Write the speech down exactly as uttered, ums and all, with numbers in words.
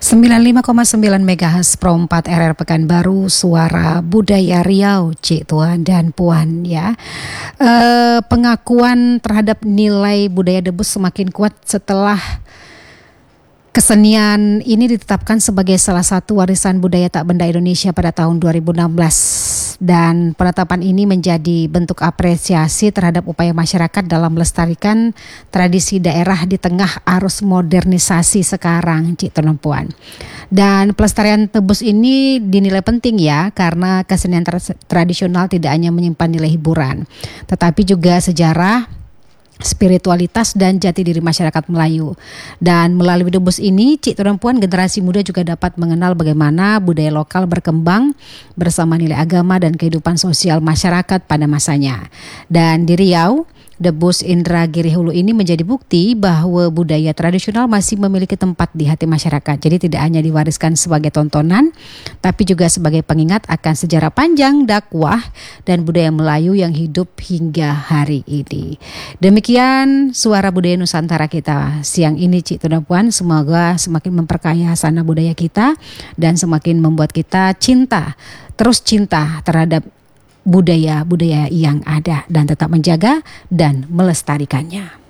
sembilan puluh lima koma sembilan MHz Pro empat R R Pekanbaru, Suara Budaya Riau, Cik Tuan dan Puan ya. E, pengakuan terhadap nilai budaya Debus semakin kuat setelah kesenian ini ditetapkan sebagai salah satu warisan budaya tak benda Indonesia pada tahun dua ribu enam belas. Dan penetapan ini menjadi bentuk apresiasi terhadap upaya masyarakat dalam melestarikan tradisi daerah di tengah arus modernisasi sekarang, Cik Tuan dan Puan. Dan pelestarian Debus ini dinilai penting ya, karena kesenian tra- tradisional tidak hanya menyimpan nilai hiburan, tetapi juga sejarah, spiritualitas dan jati diri masyarakat Melayu. Dan melalui Debus ini, Cik Tuan dan Puan, generasi muda juga dapat mengenal bagaimana budaya lokal berkembang bersama nilai agama dan kehidupan sosial masyarakat pada masanya. Dan di Riau, Debus Indragiri Hulu ini menjadi bukti bahwa budaya tradisional masih memiliki tempat di hati masyarakat. Jadi tidak hanya diwariskan sebagai tontonan, tapi juga sebagai pengingat akan sejarah panjang dakwah dan budaya Melayu yang hidup hingga hari ini. Demikian Suara Budaya Nusantara kita siang ini, Cik Tuan dan Puan. Semoga semakin memperkaya sana budaya kita dan semakin membuat kita cinta, terus cinta terhadap budaya-budaya yang ada dan tetap menjaga dan melestarikannya.